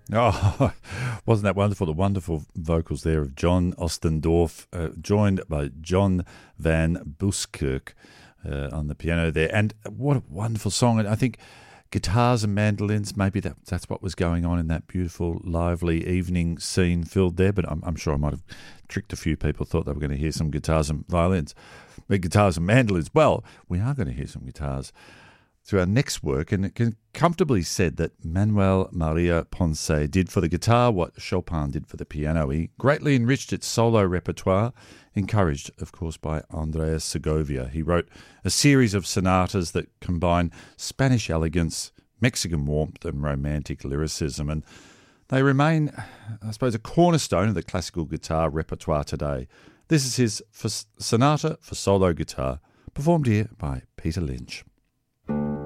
Oh, wasn't that wonderful? The wonderful vocals there of John Ostendorf, joined by John Van Buskirk on the piano there. And what a wonderful song. And I think guitars and mandolins, maybe that's what was going on in that beautiful, lively evening scene filled there. But I'm sure I might have tricked a few people, thought they were going to hear some guitars and violins. But guitars and mandolins, well, we are going to hear some guitars through our next work, and it can comfortably said that Manuel Maria Ponce did for the guitar what Chopin did for the piano. He greatly enriched its solo repertoire, encouraged, of course, by Andres Segovia. He wrote a series of sonatas that combine Spanish elegance, Mexican warmth, and romantic lyricism, and they remain, I suppose, a cornerstone of the classical guitar repertoire today. This is his sonata for solo guitar, performed here by Peter Lynch.